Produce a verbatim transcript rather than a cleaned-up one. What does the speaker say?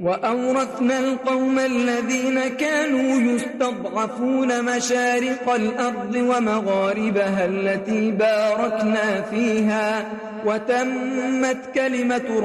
وأورثنا القوم الذين كانوا يستضعفون مشارق الأرض ومغاربها التي باركنا فيها وتمت كلمة